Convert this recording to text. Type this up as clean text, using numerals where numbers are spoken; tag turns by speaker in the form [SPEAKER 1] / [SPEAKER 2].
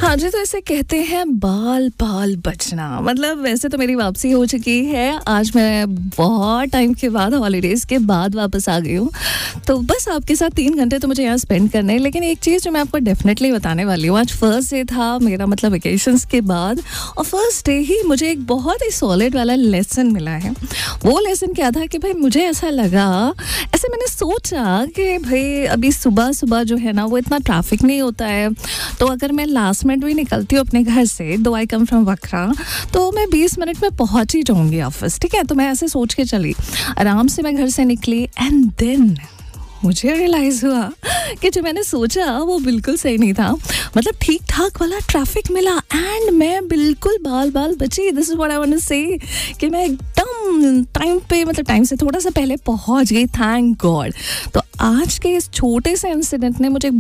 [SPEAKER 1] हाँ जी, तो इसे कहते हैं बाल बाल बचना। मतलब वैसे तो मेरी वापसी हो चुकी है। आज मैं बहुत टाइम के बाद, हॉलीडेज़ के बाद वापस आ गई हूँ। तो बस आपके साथ 3 घंटे तो मुझे यहाँ स्पेंड करने हैं। लेकिन एक चीज़ जो मैं आपको डेफिनेटली बताने वाली हूँ, आज फर्स्ट डे था मेरा, मतलब वेकेशंस के बाद, और फर्स्ट डे ही मुझे एक बहुत ही सॉलिड वाला लेसन मिला है। वो लेसन क्या था कि भाई मुझे ऐसा लगा, ऐसे मैंने सोचा कि भाई अभी सुबह सुबह जो है ना वो इतना ट्रैफिक नहीं होता है, तो अगर मैं लास्ट मिनट भी निकलती हूँ अपने घर से, दो आई कम फ्रॉम वकरा, तो मैं 20 मिनट में पहुँच ही जाऊँगी ऑफिस। ठीक है, तो मैं ऐसे सोच के चली, आराम से मैं घर से निकली, एंड देन मुझे रियलाइज़ हुआ कि जो मैंने सोचा वो बिल्कुल सही नहीं था। मतलब ठीक ठाक वाला ट्रैफिक मिला एंड मैं बिल्कुल बाल बाल बची। This is what I want to से कि मैं एकदम टाइम पे, मतलब टाइम से थोड़ा सा पहले पहुंच गई, थैंक गॉड। तो आज के इस छोटे से इंसिडेंट ने मुझे